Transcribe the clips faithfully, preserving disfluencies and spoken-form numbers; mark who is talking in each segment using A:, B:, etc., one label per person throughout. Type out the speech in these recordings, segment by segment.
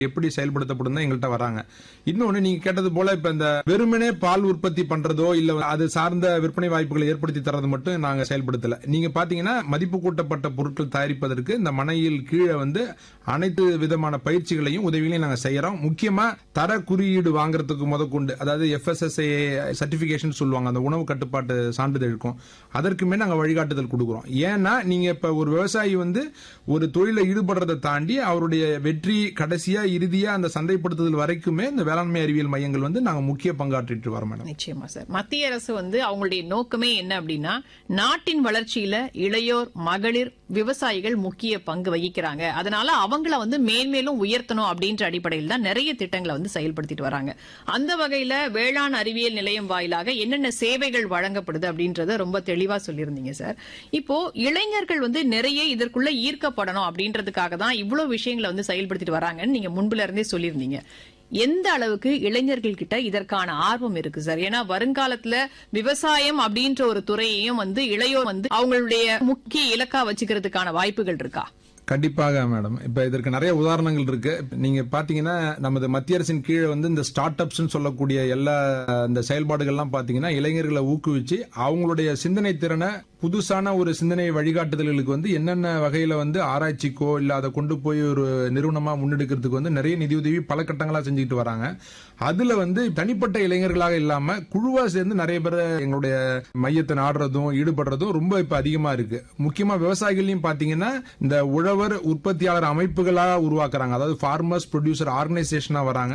A: எப்படி செயல்படுத்தப்படும் தான் எங்கள்கிட்ட வராங்க. இன்னொன்னு நீங்க கேட்டது போல இப்ப இந்த வெறுமனே பால் உற்பத்தி பண்றதோ இல்ல அது சார்ந்த விற்பனை வாய்ப்புகளை ஏற்படுத்தி தரது மட்டும் நாங்க செயல்படுத்தல. நீங்க பாத்தீங்கன்னா மதிப்பு கூட்டப்பட்ட பொருட்கள் தயாரிப்பதற்கு இந்த மனையில் கீழே வந்து அனைத்து விதமான பயிற்சிகளையும் உதவிகளையும் நாங்க செய்யறோம். முக்கியமா தர குறியீடு வாங்குறதுக்கு முதற்கொண்டு, அதாவது F S S A certification சொல்லுவாங்க, அந்த உணவு கட்டுப்பாட்டு சான்றிதழ் இருக்கும், அதற்குமே நாங்க வழிகாட்டுதல் கொடுக்கிறோம். ஏன்னா நீங்க இப்ப ஒரு விவசாயி வந்து ஒரு தொழில ஈடுபடுறதை தாண்டி அவருடைய வெற்றி கடைசியா இறுதியா அந்த சந்தைப்படுத்துதல் வரைக்குமே இந்த வேளாண்மை அறிவியல் மையங்கள் வந்து நாங்க முக்கிய பங்காற்றிட்டு வரோம் மேடம்.
B: நிச்சயமா சார். மத்திய அரசு வந்து அவங்களுடைய நோக்கமே என்ன அப்படின்னா, நாட்டின் வளர்ச்சியில இளையோர், மகளிர் விவசாயிகள் முக்கிய பங்கு வகிக்கிறாங்க. அதனால அவங்கள வந்து மேன்மேலும் உயர்த்தணும் அப்படின்ற அடிப்படையில் தான் நிறைய திட்டங்களை வந்து செயல்படுத்திட்டு வராங்க. அந்த வகையில வேளாண் அறிவியல் நிலையம் வாயிலாக என்னென்ன சேவைகள் வழங்கப்படுது அப்படின்றத ரொம்ப தெளிவா சொல்லியிருந்தீங்க சார். இப்போ இளைஞர்கள் வந்து நிறைய இதற்குள்ள ஈர்க்கப்படணும் அப்படின்றதுக்காக தான் இவ்வளவு விஷயங்களை வந்து செயல்படுத்திட்டு வராங்கன்னு நீங்க முன்புல இருந்தே சொல்லியிருந்தீங்க. எந்த அளவுக்கு இளைஞர்கள் கிட்ட இதற்கான ஆர்வம் இருக்கு சார்? ஏன்னா வருங்காலத்துல விவசாயம் அப்படின்ற ஒரு துறையையும் வந்து இளையோர் வந்து அவங்களுடைய முக்கிய இலக்கா வச்சுக்கிறதுக்கான வாய்ப்புகள் இருக்கா?
A: கண்டிப்பாக மேடம். இப்ப இதற்கு நிறைய உதாரணங்கள் இருக்கு. நீங்க பாத்தீங்கன்னா நமது மத்திய அரசின் கீழே வந்து இந்த ஸ்டார்ட் அப்ஸ் சொல்லக்கூடிய எல்லா இந்த செயல்பாடுகள்லாம் பாத்தீங்கன்னா இளைஞர்களை ஊக்குவிச்சு அவங்களுடைய சிந்தனை திறனை, புதுசான ஒரு சிந்தனை வழிகாட்டுதல்களுக்கு வந்து என்னென்ன வகையில வந்து ஆராய்ச்சிக்கோ இல்ல அதை கொண்டு போய் ஒரு நிறுவனமா முன்னெடுக்கிறதுக்கு வந்து நிறைய நிதியுதவி பல கட்டங்களா செஞ்சுக்கிட்டு வராங்க. அதுல வந்து தனிப்பட்ட இளைஞர்களாக இல்லாம குழுவா சேர்ந்து நிறைய பேர் எங்களுடைய மையத்தை நாடுறதும் ஈடுபடுறதும் ரொம்ப இப்ப அதிகமா இருக்கு. முக்கியமா விவசாயிகளையும் பாத்தீங்கன்னா இந்த உழவர் உற்பத்தியாளர் அமைப்புகளா உருவாக்குறாங்க, அதாவது ஃபார்மர்ஸ் ப்ரொடியூசர் ஆர்கனைசேஷனா வராங்க.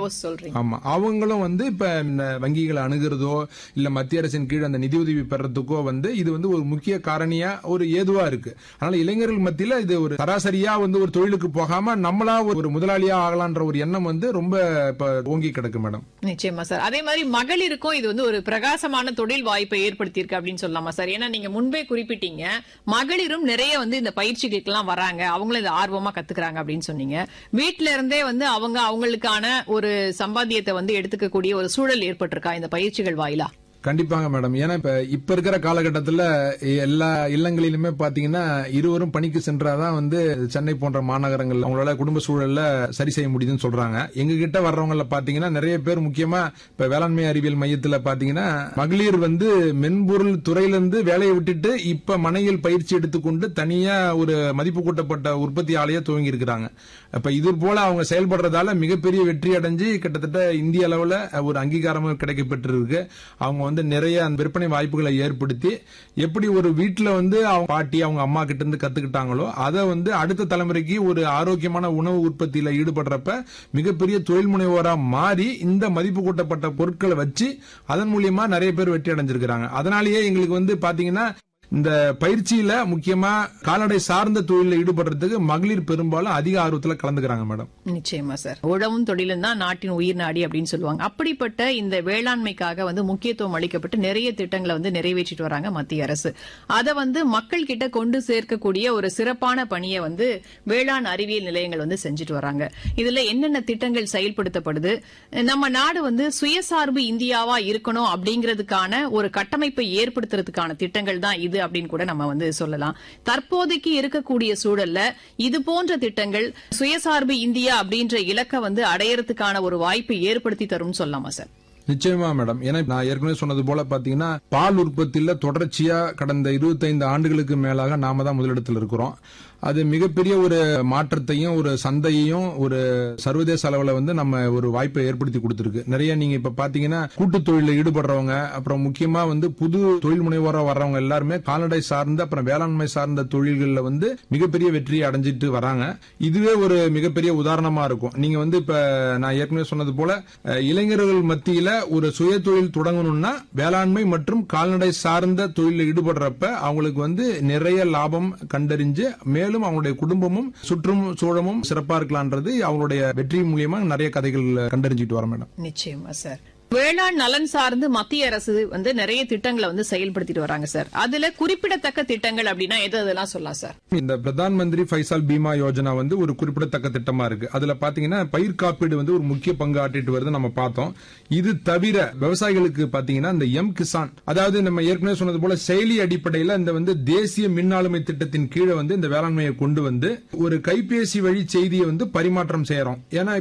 A: ஆமா, அவங்களும் வந்து இப்ப வங்கிகளை அணுகிறதோ இல்ல மத்திய அரசின் கீழ் அந்த நிதியுதவி பெறறதுக்கோ வந்து இது வந்து ஒரு முக்கிய காரணியா ஒரு ஏதுவா இருக்கு. அதனால இளைஞர்கள் மத்தியில இது ஒரு சராசரியா வந்து ஒரு தொழிலுக்கு போகாம நம்மளா ஒரு முதலாளியா ஆகலான்ற ஒரு எண்ணம் வந்து ரொம்ப இப்ப ஓங்கி கிடக்கு மேடம்.
B: நிச்சயமா சார். அதே மாதிரி மகளிருக்கும் இது வந்து ஒரு பிரகாசமான தொழில் வாய்ப்பை ஏற்படுத்தி இருக்கு அப்படின்னு சொல்லலாமா சார்? ஏன்னா நீங்க முன்பே குறிப்பிட்டீங்க மகளிரும் நிறைய வந்து இந்த பயிற்சிகளுக்கு எல்லாம் வராங்க, அவங்களும் இதை ஆர்வமா கத்துக்கிறாங்க அப்படின்னு சொன்னீங்க. வீட்டுல இருந்தே வந்து அவங்க அவங்களுக்கான ஒரு சம்பாத்தியத்தை வந்து எடுத்துக்கக்கூடிய ஒரு சூழல் ஏற்பட்டிருக்கா இந்த பயிற்சிகள் வாயிலா?
A: கண்டிப்பாங்க மேடம். ஏன்னா இப்ப இப்ப இருக்கிற காலகட்டத்தில் எல்லா இல்லங்களிலுமே பாத்தீங்கன்னா இருவரும் பணிக்கு சென்றாதான் வந்து சென்னை போன்ற மாநகரங்கள் அவங்களோட குடும்ப சூழல்ல சரி செய்ய முடியுதுன்னு சொல்றாங்க. எங்க கிட்ட வர்றவங்கள பாத்தீங்கன்னா நிறைய பேர், முக்கியமா இப்ப வேளாண்மை அறிவியல் மையத்துல பாத்தீங்கன்னா மகளிர் வந்து மென்பொருள் துறையிலிருந்து வேலையை விட்டுட்டு இப்ப மனையில் பயிற்சி எடுத்துக்கொண்டு தனியா ஒரு மதிப்பு கூட்டப்பட்ட உற்பத்தி ஆலையை துவங்கி இருக்கிறாங்க. அப்ப இது போல அவங்க செயல்படுறதால மிகப்பெரிய வெற்றி அடைஞ்சு கிட்டத்தட்ட இந்திய அளவுல ஒரு அங்கீகாரமும் கிடைக்கப்பட்டு இருக்கு. அவங்க வந்து நிறைய அந்த விற்பனை வாய்ப்புகளை ஏற்படுத்தி எப்படி ஒரு வீட்டுல வந்து அவங்க பாட்டி அவங்க அம்மா கிட்ட இருந்து கத்துக்கிட்டாங்களோ அதை வந்து அடுத்த தலைமுறைக்கு ஒரு ஆரோக்கியமான உணவு உற்பத்தியில ஈடுபடுறப்ப மிகப்பெரிய தொழில் முனைவோரா மாறி இந்த மதிப்பு கூட்டப்பட்ட பொருட்களை வச்சு அதன் மூலியமா நிறைய பேர் வெற்றி அடைஞ்சிருக்கிறாங்க. அதனாலேயே எங்களுக்கு வந்து பாத்தீங்கன்னா இந்த பயிற்சியில முக்கியமா கால்நடை சார்ந்த தொழில ஈடுபடுறதுக்கு மகளிர் பெரும்பாலும் அதிக ஆர்வத்தில் கலந்துக்கிறாங்க மேடம்.
B: நிச்சயமா சார். உழவும் தொழிலும் தான் நாட்டின் உயிர் நாடி அப்படின்னு சொல்லுவாங்க. அப்படிப்பட்ட இந்த வேளாண்மைக்காக வந்து முக்கியத்துவம் அளிக்கப்பட்டு நிறைய திட்டங்களை வந்து நிறைவேற்றிட்டு வராங்க மத்திய அரசு. அதை வந்து மக்கள் கிட்ட கொண்டு சேர்க்கக்கூடிய ஒரு சிறப்பான பணியை வந்து வேளாண் அறிவியல் நிலையங்கள் வந்து செஞ்சுட்டு வராங்க. இதுல என்னென்ன திட்டங்கள் செயல்படுத்தப்படுது, நம்ம நாடு வந்து சுயசார்பு இந்தியாவா இருக்கணும் அப்படிங்கிறதுக்கான ஒரு கட்டமைப்பை ஏற்படுத்துறதுக்கான திட்டங்கள் தான் இது அப்படின்னு கூட நம்ம வந்து சொல்லலாம். தற்போதைக்கு இருக்கக்கூடிய சூழல்ல இது போன்ற திட்டங்கள் சுயசார்பு இந்தியா அப்படின்ற இலக்கை வந்து அடையறதுக்கான ஒரு வாய்ப்பை ஏற்படுத்தி தரும் சொல்லலாமா சார்?
A: நிச்சயமா மேடம். ஏன்னா நான் ஏற்கனவே சொன்னது போல பாத்தீங்கன்னா பால் உற்பத்தியில தொடர்ச்சியா கடந்த இருபத்தைந்து ஆண்டுகளுக்கு மேலாக நாம தான் முதலிடத்தில் இருக்கிறோம். அது மிகப்பெரிய ஒரு மாற்றத்தையும் ஒரு சந்தையையும் ஒரு சர்வதேச அளவுல வந்து நம்ம ஒரு வாய்ப்பை ஏற்படுத்தி கொடுத்திருக்கு. நிறைய நீங்க இப்ப பாத்தீங்கன்னா கூட்டு தொழில ஈடுபடுறவங்க, அப்புறம் முக்கியமா வந்து புது தொழில் முனைவோரா வர்றவங்க எல்லாருமே கால்நடை சார்ந்த அப்புறம் வேளாண்மை சார்ந்த தொழில்கள்ல வந்து மிகப்பெரிய வெற்றியை அடைஞ்சிட்டு வராங்க. இதுவே ஒரு மிகப்பெரிய உதாரணமா இருக்கும். நீங்க வந்து இப்ப நான் ஏற்கனவே சொன்னது போல இளைஞர்கள் மத்தியில ஒரு சுய தொழில் தொடங்கணும்னா வேளாண்மை மற்றும் கால்நடை சார்ந்த தொழில ஈடுபடுறப்ப அவங்களுக்கு வந்து நிறைய லாபம் கண்டறிஞ்சு மேலும் அவங்களுடைய குடும்பமும் சுற்றும் சூழமும் சிறப்பா இருக்கலாம்ன்றது அவங்களுடைய வெற்றி மூலியமா நிறைய கதைகள் கண்டறிஞ்சிட்டு வர மேடம்.
B: நிச்சயமா சார். வேளாண் நலன் சார்ந்து மத்திய அரசு வந்து நிறைய திட்டங்களை வந்து செயல்படுத்திட்டு வராங்க சார். அதுல குறிப்பிடத்தக்க திட்டங்கள் அப்படின்னா எது அதெல்லாம் சொல்லலாம் சார்?
A: இந்த பிரதான் மந்திரி ஃபைசால் பீமா யோஜனா வந்து ஒரு குறிப்பிடத்தக்க திட்டமா இருக்கு. அதுல பாத்தீங்கன்னா பயிர் காப்பீடு வந்து ஒரு முக்கிய பங்கு ஆற்றிட்டு வருது நம்ம பார்த்தோம். இது தவிர விவசாயிகளுக்கு பாத்தீங்கன்னா இந்த எம் கிசான், அதாவது நம்ம ஏற்கனவே சொன்னது போல செயலி அடிப்படையில் இந்த வந்து தேசிய மின் ஆளுமை திட்டத்தின் கீழே வந்து இந்த வேளாண்மையை கொண்டு வந்து ஒரு கைபேசி வழி செய்தியை வந்து பரிமாற்றம் செய்யறோம். ஏன்னா